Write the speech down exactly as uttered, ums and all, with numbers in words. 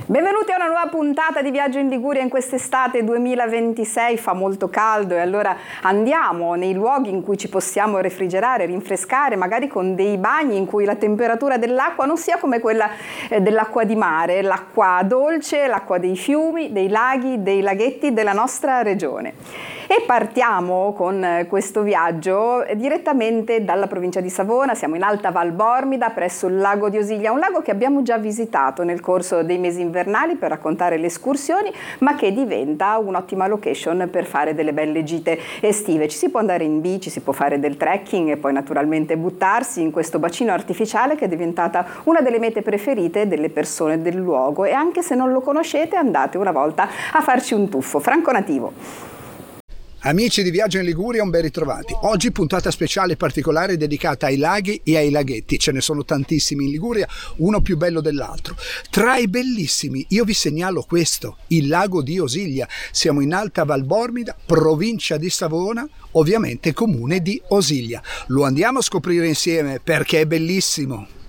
Benvenuti a una nuova puntata di Viaggio in Liguria in quest'estate duemilaventisei. Fa molto caldo e allora andiamo nei luoghi in cui ci possiamo refrigerare, rinfrescare, magari con dei bagni in cui la temperatura dell'acqua non sia come quella eh, dell'acqua di mare, l'acqua dolce, l'acqua dei fiumi, dei laghi, dei laghetti della nostra regione. E partiamo con questo viaggio direttamente dalla provincia di Savona. Siamo in Alta Val Bormida, presso il lago di Osiglia, un lago che abbiamo già visitato nel corso dei mesi invernali per raccontare le escursioni, ma che diventa un'ottima location per fare delle belle gite estive. Ci si può andare in bici, si può fare del trekking e poi naturalmente buttarsi in questo bacino artificiale che è diventata una delle mete preferite delle persone del luogo, e anche se non lo conoscete andate una volta a farci un tuffo. Franco Nativo. Amici di Viaggio in Liguria, un ben ritrovati. Oggi puntata speciale particolare dedicata ai laghi e ai laghetti. Ce ne sono tantissimi in Liguria, uno più bello dell'altro. Tra i bellissimi io vi segnalo questo, il lago di Osiglia. Siamo in Alta Val Bormida, provincia di Savona, ovviamente comune di Osiglia. Lo andiamo a scoprire insieme perché è bellissimo.